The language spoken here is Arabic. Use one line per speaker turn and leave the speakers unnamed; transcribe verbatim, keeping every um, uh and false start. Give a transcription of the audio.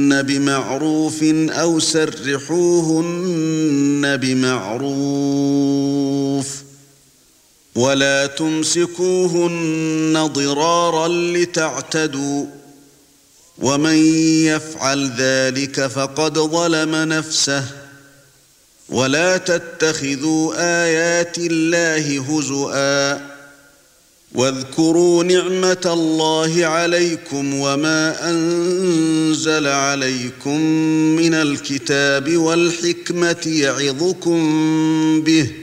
بمعروف أو سرحوهن بمعروف ولا تمسكوهن ضرارا لتعتدوا ومن يفعل ذلك فقد ظلم نفسه ولا تتخذوا آيات الله هزؤا واذكروا نعمة الله عليكم وما أنزل عليكم من الكتاب والحكمة يعظكم به